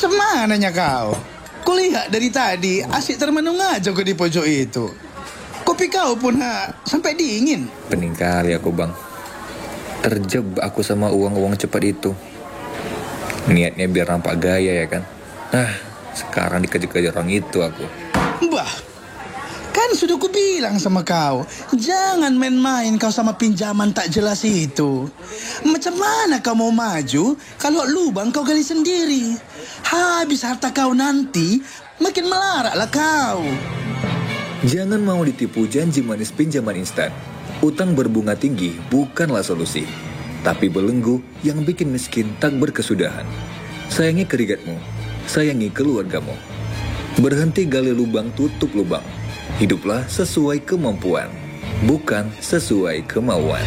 Macam mananya kau? Kulihat dari tadi asyik termenung aja kau di pojok itu. Kopi kau pun sampai dingin. Pening kali aku bang. Terjebak aku sama uang-uang cepat itu. Niatnya biar nampak gaya ya kan. Sekarang dikejar-kejar orang itu aku. Bah, kan sudah kubilang sama kau, jangan main-main kau sama pinjaman tak jelas itu. Macam mana kau mau maju kalau lubang kau gali sendiri? Habis harta kau nanti, makin melaratlah kau. Jangan mau ditipu janji manis pinjaman instan. Utang berbunga tinggi bukanlah solusi, tapi belenggu yang bikin miskin tak berkesudahan. Sayangi keringatmu, sayangi keluargamu. Berhenti gali lubang, tutup lubang. Hiduplah sesuai kemampuan, bukan sesuai kemauan.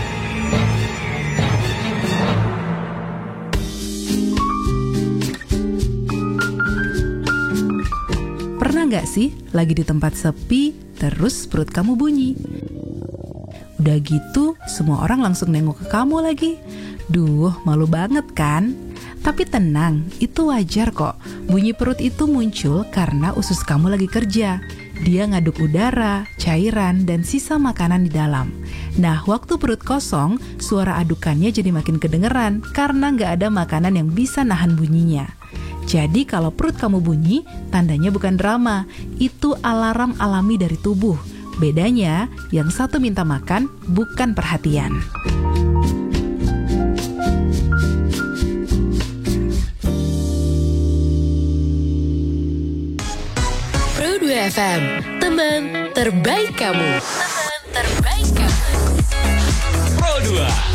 Pernah nggak sih lagi di tempat sepi, terus perut kamu bunyi? Udah gitu, semua orang langsung nengok ke kamu lagi. Duh, malu banget kan? Tapi tenang, itu wajar kok. Bunyi perut itu muncul karena usus kamu lagi kerja. Dia ngaduk udara, cairan, dan sisa makanan di dalam. Nah, waktu perut kosong, suara adukannya jadi makin kedengeran karena nggak ada makanan yang bisa nahan bunyinya. Jadi kalau perut kamu bunyi, tandanya bukan drama. Itu alarm alami dari tubuh. Bedanya, yang satu minta makan, bukan perhatian. Pro2 FM, teman terbaik kamu. Teman terbaik kamu. Pro2.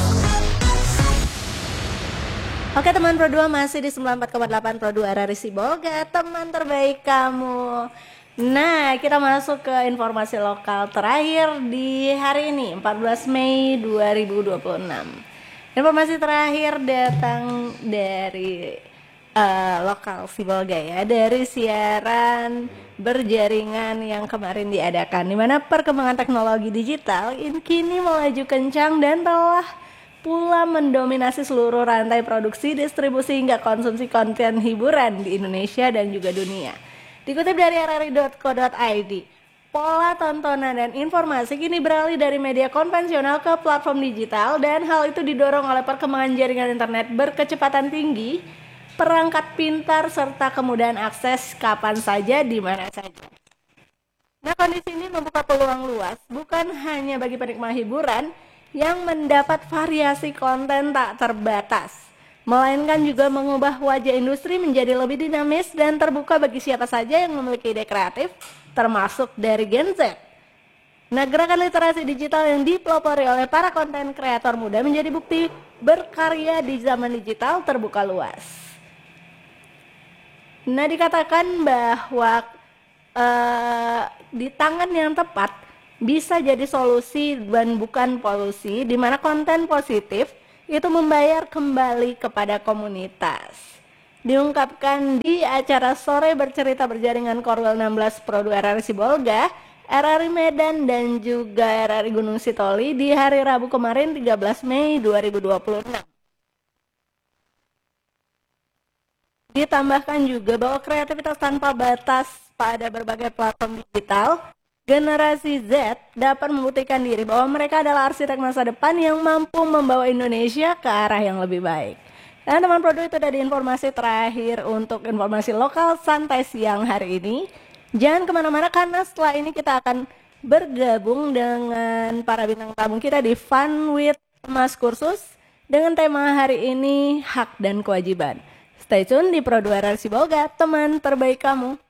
Oke teman Pro2 masih di 94,8 Pro2 RRI Sibolga, teman terbaik kamu. Nah, kita masuk ke informasi lokal terakhir di hari ini, 14 Mei 2026. Informasi terakhir datang dari lokal Sibolga ya, dari siaran berjaringan yang kemarin diadakan, di mana perkembangan teknologi digital ini kini melaju kencang dan telah pula mendominasi seluruh rantai produksi, distribusi hingga konsumsi konten hiburan di Indonesia dan juga dunia. Dikutip dari rri.co.id, pola tontonan dan informasi kini beralih dari media konvensional ke platform digital, dan hal itu didorong oleh perkembangan jaringan internet berkecepatan tinggi, perangkat pintar, serta kemudahan akses kapan saja, di mana saja. Nah, kondisi ini membuka peluang luas bukan hanya bagi penikmat hiburan yang mendapat variasi konten tak terbatas, melainkan juga mengubah wajah industri menjadi lebih dinamis dan terbuka bagi siapa saja yang memiliki ide kreatif, termasuk dari Gen Z. Nah, gerakan literasi digital yang dipelopori oleh para konten kreator muda menjadi bukti berkarya di zaman digital terbuka luas. Nah, dikatakan bahwa di tangan yang tepat bisa jadi solusi dan bukan polusi, di mana konten positif itu membayar kembali kepada komunitas. Diungkapkan di acara Sore Bercerita Berjaringan Korwil 16 Pro2 RRI Sibolga, RRI Medan, dan juga RRI Gunung Sitoli di hari Rabu kemarin 13 Mei 2026. Ditambahkan juga bahwa kreativitas tanpa batas pada berbagai platform digital, generasi Z dapat membuktikan diri bahwa mereka adalah arsitek masa depan yang mampu membawa Indonesia ke arah yang lebih baik. Dan teman Pro2, itu tadi informasi terakhir untuk informasi lokal santai siang hari ini. Jangan kemana-mana karena setelah ini kita akan bergabung dengan para bintang tamu kita di Fun with Mas Kursus dengan tema hari ini hak dan kewajiban. Stay tune di Pro2 RRI Sibolga, teman terbaik kamu.